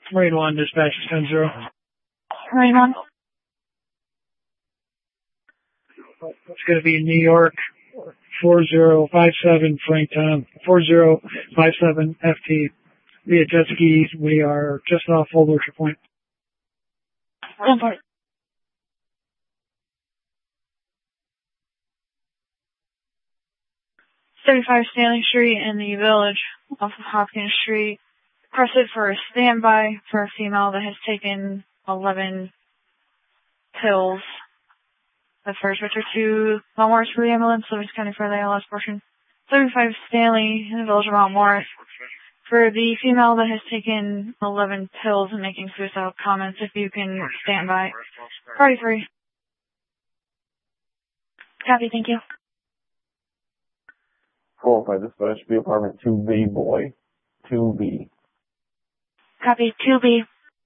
Marine 1, dispatch 10-0. Marine 1. It's going to be New York 4057 Frank Tom 4057 FT via jet skis. We are just off Old Orchard Point. 35 Stanley Street in the Village off of Hopkins Street. Requested for a standby for a female that has taken 11 pills. The first which are to Mount Morris for the ambulance, Livingston County for the ALS portion. 35 Stanley in the Village of Mount Morris. For the female that has taken 11 pills and making suicidal comments, if you can stand by. Party 3. Copy, thank you. 405 dispatch, be apartment 2B, boy. 2B. Copy, 2B.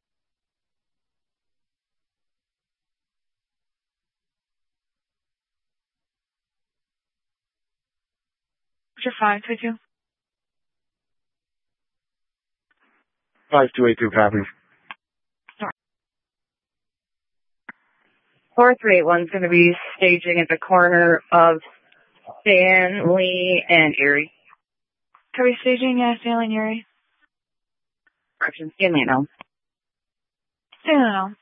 Roger 522. 5282, copy. 4381 is going to be staging at the corner of Stanley and Erie. Copy, staging at Stanley and Erie. Correction, Stanley and Elm. Stanley and Elm.